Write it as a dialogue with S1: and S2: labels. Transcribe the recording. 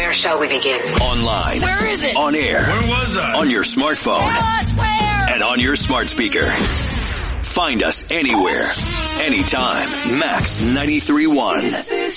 S1: Where shall we begin?
S2: Online.
S3: Where is it?
S2: On air.
S4: Where was I?
S2: On your smartphone.
S3: Tell us where.
S2: And on your smart speaker. Find us anywhere, anytime. Max 93.1.